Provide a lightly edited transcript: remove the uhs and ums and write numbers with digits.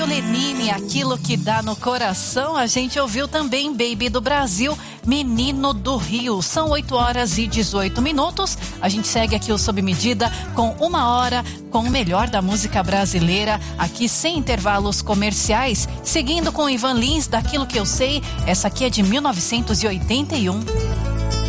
Lenine, aquilo que dá no coração. A gente ouviu também Baby do Brasil, Menino do Rio. São 8h18. A gente segue aqui o Sob Medida com 1 hora com o melhor da música brasileira, aqui sem intervalos comerciais, seguindo com Ivan Lins, Daquilo que eu sei. Essa aqui é de 1981.